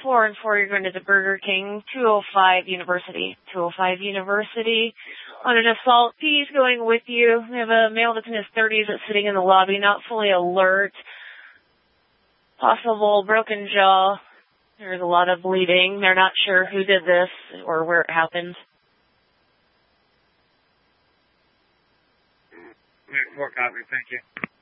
4 and 4, you're going to the Burger King, 205 University. 205 University on an assault. He's going with you. We have a male that's in his 30s that's sitting in the lobby, not fully alert. Possible broken jaw. There's a lot of bleeding. They're not sure who did this or where it happened. 4 copy, thank you.